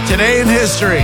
Today in history.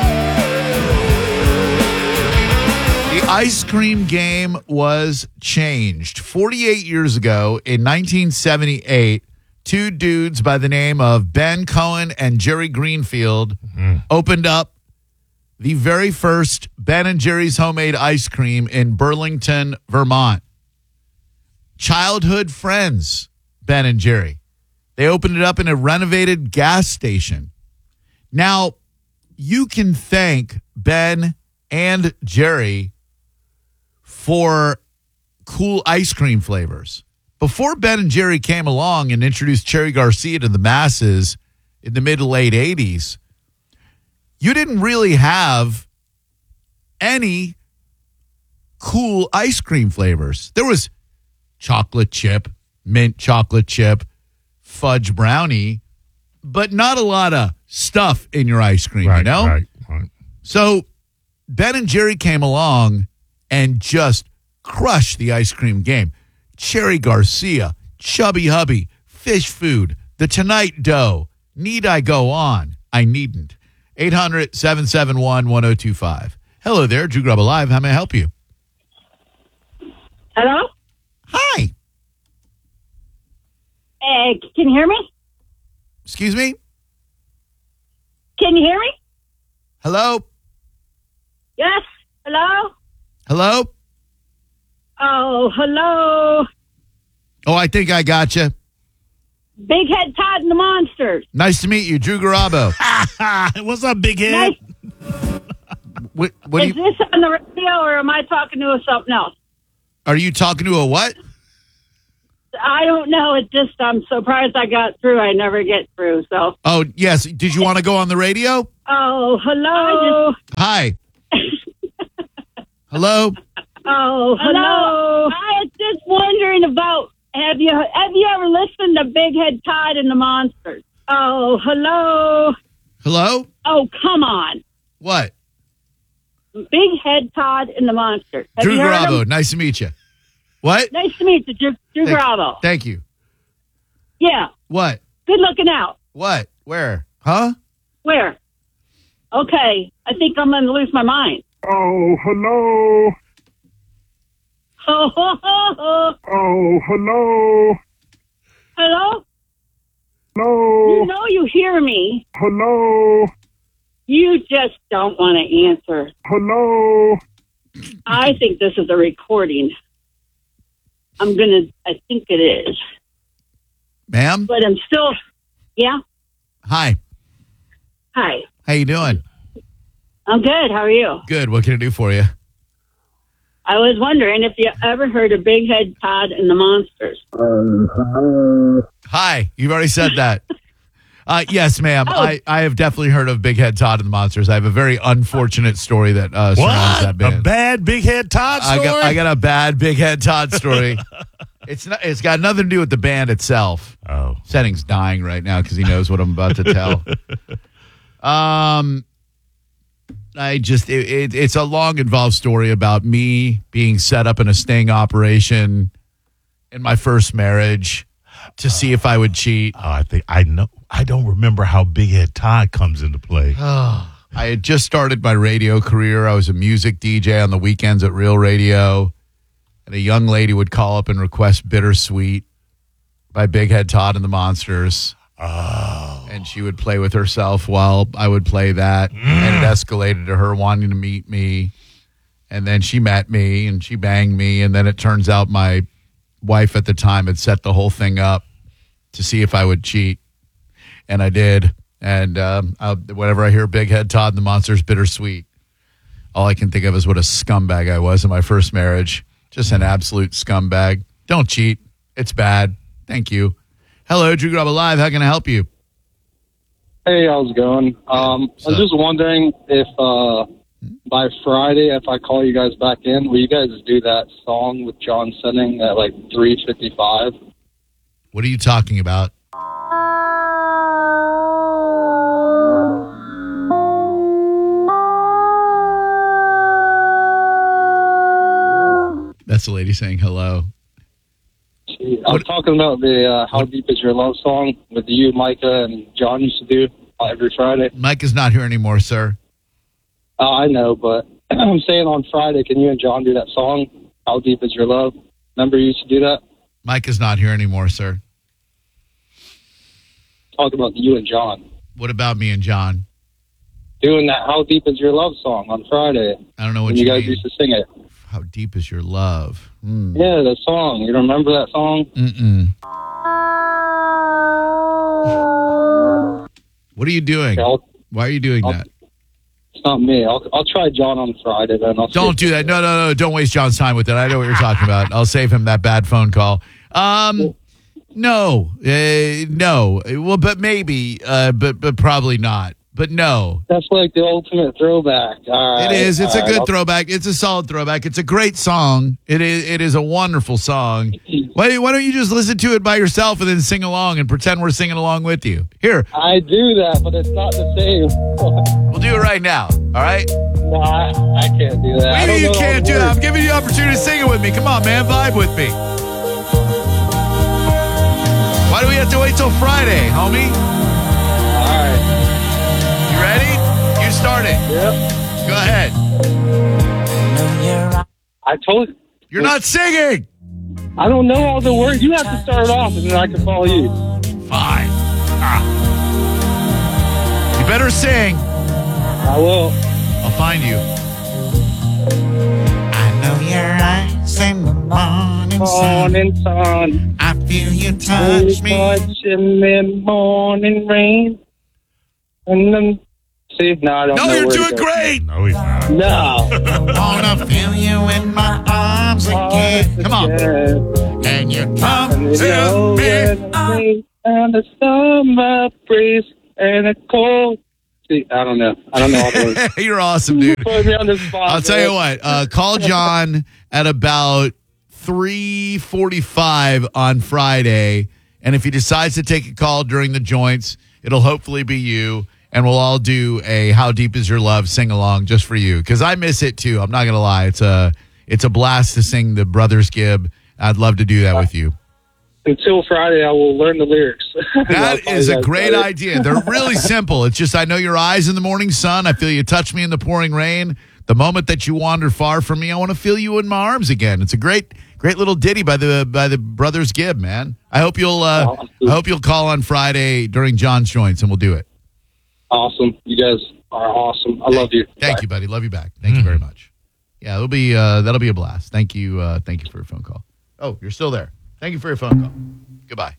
The ice cream game was changed. 48 years ago, in 1978, two dudes by the name of Ben Cohen and Jerry Greenfield opened up the very first Ben & Jerry's homemade ice cream in Burlington, Vermont. Childhood friends, Ben and Jerry. They opened it up in a renovated gas station. Now, you can thank Ben and Jerry for cool ice cream flavors. Before Ben and Jerry came along and introduced Cherry Garcia to the masses in the mid to late 80s, you didn't really have any cool ice cream flavors. There was chocolate chip, mint chocolate chip, fudge brownie, but not a lot of stuff in your ice cream, right, you know? Right. So Ben and Jerry came along and just crushed the ice cream game. Cherry Garcia, Chubby Hubby, Fish Food, The Tonight Dough. Need I go on? I needn't. 800-771-1025. Hello there, Drew Grub Alive. How may I help you? Hello? Hi. Can you hear me? Excuse me? Can you hear me? Hello? Yes? Hello? Hello? Oh, hello. Oh, I think I got you. Big Head Todd and the Monsters. Nice to meet you, Drew Garabo. What's up, big head? Nice. What Is this on the radio or am I talking to something else? are you talking to a what? I don't know. It's just I'm surprised I got through. I never get through. So. Oh, yes. Did you want to go on the radio? Oh, hello. Hi. Hello? Oh, hello. I was just wondering about have you ever listened to Big Head Todd and the Monsters? Oh, hello. Hello? Oh, come on. What? Big Head Todd and the Monsters. Have Drew you heard Garabo. them? Nice to meet you. What? Nice to meet you, Drew Bravo. Thank you. Yeah. What? Good looking out. What? Where? Huh? Where? Okay. I think I'm going to lose my mind. Oh, hello. Ho, ho, ho, ho. Oh, hello. Hello? Hello. You know you hear me. Hello. You just don't want to answer. Hello. I think this is a recording. I think it is. Ma'am? But I'm still, yeah? Hi. Hi. How you doing? I'm good. How are you? Good. What can I do for you? I was wondering if you ever heard of Big Head Todd and the Monsters. Hi. You've already said that. Yes, ma'am. Oh. I have definitely heard of Big Head Todd and the Monsters. I have a very unfortunate story that surrounds that band. A bad big head Todd story? I got a bad Big Head Todd story. It's got nothing to do with the band itself. Oh. Setting's dying right now because he knows what I'm about to tell. It's a long, involved story about me being set up in a sting operation in my first marriage to see if I would cheat. Oh, I think I know. I don't remember how Big Head Todd comes into play. I had just started my radio career. I was a music DJ on the weekends at Real Radio. And a young lady would call up and request Bittersweet by Big Head Todd and the Monsters. Oh. And she would play with herself while I would play that. And it escalated to her wanting to meet me. And then she met me and she banged me. And then it turns out my wife at the time had set the whole thing up to see if I would cheat. And I did. And whenever I hear Big Head Todd and the Monsters, Bittersweet, all I can think of is what a scumbag I was in my first marriage. Just an absolute scumbag. Don't cheat. It's bad. Thank you. Hello, Drew Grub Alive. How can I help you? Hey, how's it going? I was just wondering if by Friday, if I call you guys back in, will you guys do that song with John Senning at like 3:55? What are you talking about? That's the lady saying hello. I was talking about the How Deep Is Your Love song with you, Micah, and John used to do. every Friday. Mike is not here anymore, sir. I know, but I'm saying on Friday, can you and John do that song, How Deep Is Your Love? Remember you used to do that? Mike is not here anymore, sir. Talk about you and John. What about me and John? Doing that How Deep Is Your Love song on Friday. I don't know what when you guys mean. used to sing it. How deep is your love? Yeah, the song. You don't remember that song? Mm-mm. What are you doing? Okay, Why are you doing that? It's not me. I'll try John on Friday then. Don't do that. No. Don't waste John's time with it. I know what you're talking about. I'll save him that bad phone call. No. Well, but maybe, but probably not. But no. That's like the ultimate throwback. All right. It is. It's a good I'll throwback. It's a solid throwback. It's a great song. It is a wonderful song. Why don't you just listen to it by yourself and then sing along and pretend we're singing along with you? Here. I do that, but it's not the same. We'll do it right now. All right? No, I can't do that. Maybe you can't do that. I'm giving you the opportunity to sing it with me. Come on, man. Vibe with me. Why do we have to wait till Friday, homie? All right. You ready? You start it. Yep. Go ahead. I told you. You're not singing. I don't know all the words. You have to start off, and then I can follow you. Fine. You better sing. I will. I'll find you. I know your eyes in the morning sun. Morning sun. I feel you touch me. Touch in the morning rain. And then, see, no, I don't know. No, you're where to doing go. great. No, he's not. No. Wanna feel you in my arms again. Come on. And you come And to me. And the summer breeze and a cold. See, I don't know all the words. You're awesome, dude. Put me on the spot. I'll tell you what. Call John at about 3:45 on Friday, and if he decides to take a call during the joints, it'll hopefully be you, and we'll all do a "How Deep Is Your Love" sing along just for you, because I miss it too. I'm not gonna lie. It's a blast to sing the Brothers Gibb. I'd love to do that with you. Until Friday, I will learn the lyrics. That is a great idea. They're really simple. It's just, I know your eyes in the morning sun. I feel you touch me in the pouring rain. The moment that you wander far from me, I want to feel you in my arms again. It's a great little ditty by the Brothers Gibb, man. I hope you'll call on Friday during John's joints, and we'll do it. Awesome. You guys are awesome. I love you. Thank you, buddy. Love you back. Thank you very much. Yeah, that'll be a blast. Thank you for your phone call. Oh, you're still there. Thank you for your phone call. Goodbye.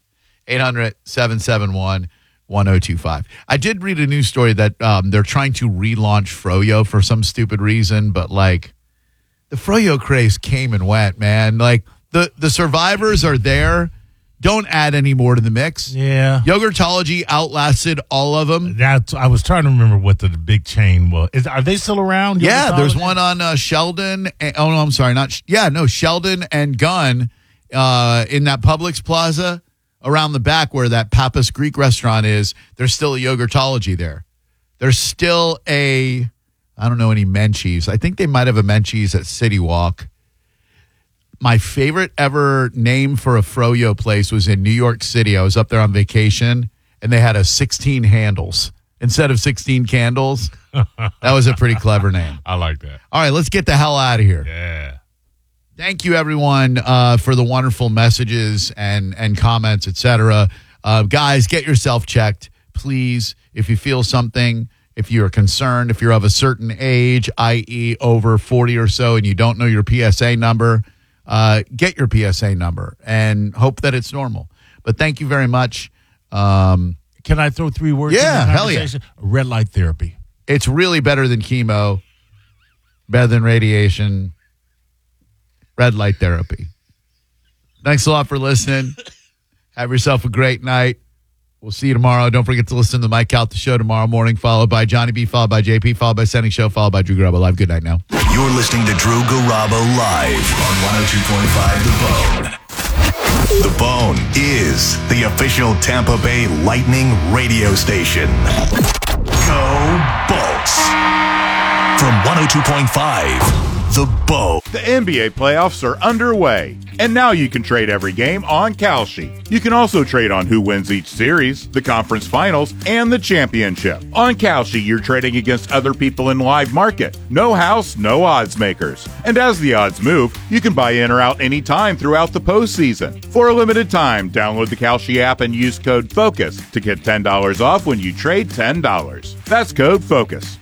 800-771-1025. I did read a news story that they're trying to relaunch Froyo for some stupid reason, but like the Froyo craze came and went, man. Like the survivors are there. Don't add any more to the mix. Yeah. Yogurtology outlasted all of them. I was trying to remember what the big chain was. Are they still around? Yeah, there's one on Sheldon. Sheldon and Gunn in that Publix Plaza around the back where that Pappas Greek restaurant is. There's still a Yogurtology there. There's still I don't know any Menchie's. I think they might have a Menchie's at City Walk. My favorite ever name for a Froyo place was in New York City. I was up there on vacation, and they had a 16 handles instead of 16 candles. That was a pretty clever name. I like that. All right, let's get the hell out of here. Yeah. Thank you, everyone, for the wonderful messages and comments, etc. Guys, get yourself checked, please. If you feel something, if you're concerned, if you're of a certain age, i.e. over 40 or so, and you don't know your PSA number, get your PSA number and hope that it's normal. But thank you very much. Can I throw 3 words? Yeah, in the hell yeah. conversation? Red light therapy. It's really better than chemo, better than radiation. Red light therapy. Thanks a lot for listening. Have yourself a great night. We'll see you tomorrow. Don't forget to listen to the Mike Calta Show tomorrow morning, followed by Johnny B, followed by JP, followed by Senning Show, followed by Drew Garabo Live. Good night now. You're listening to Drew Garabo Live on 102.5 The Bone. The Bone is the official Tampa Bay Lightning radio station. Go Bolts. From 102.5 The Bone. The NBA playoffs are underway, and now you can trade every game on Kalshi. You can also trade on who wins each series, the conference finals, and the championship. On Kalshi, you're trading against other people in live market. No house, no odds makers. And as the odds move, you can buy in or out anytime throughout the postseason. For a limited time, download the Kalshi app and use code FOCUS to get $10 off when you trade $10. That's code FOCUS.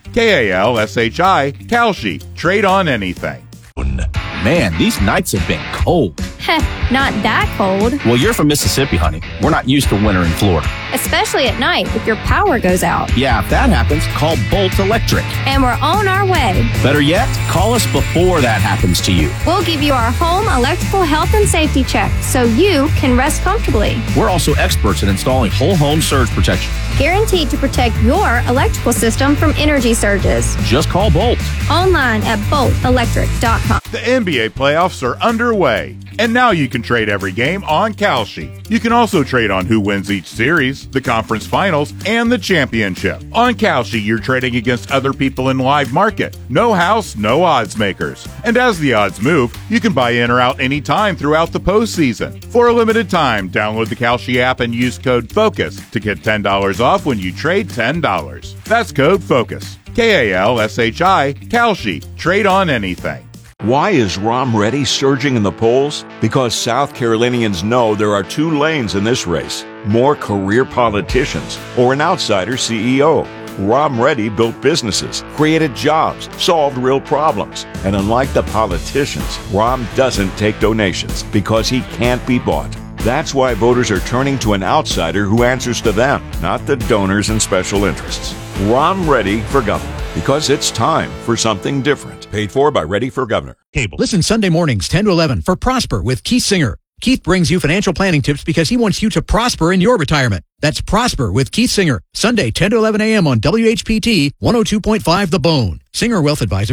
Kalshi, Kalshi. Trade on anything. Man, these nights have been cold. Heh, not that cold. Well, you're from Mississippi, honey. We're not used to winter in Florida. Especially at night if your power goes out. Yeah, if that happens, call Bolt Electric. And we're on our way. Better yet, call us before that happens to you. We'll give you our home electrical health and safety check so you can rest comfortably. We're also experts in installing whole home surge protection. Guaranteed to protect your electrical system from energy surges. Just call Bolt. Online at boltelectric.com. The NBA playoffs are underway, and now you can trade every game on Kalshi. You can also trade on who wins each series, the conference finals, and the championship. On Kalshi, you're trading against other people in live market. No house, no odds makers. And as the odds move, you can buy in or out anytime throughout the postseason. For a limited time, download the Kalshi app and use code FOCUS to get $10 off when you trade $10. That's code FOCUS. Kalshi, Kalshi. Trade on anything. Why is Rom Ready surging in the polls? Because South Carolinians know there are two lanes in this race: more career politicians or an outsider CEO. Rom Ready built businesses, created jobs, solved real problems. And unlike the politicians, Rom doesn't take donations because he can't be bought. That's why voters are turning to an outsider who answers to them, not the donors and special interests. Rom Ready for Governor, because it's time for something different. Paid for by Ready for Governor. Cable. Listen Sunday mornings 10 to 11 for Prosper with Keith Singer. Keith brings you financial planning tips because he wants you to prosper in your retirement. That's Prosper with Keith Singer. Sunday 10 to 11 a.m. on WHPT 102.5 The Bone. Singer Wealth Advisor.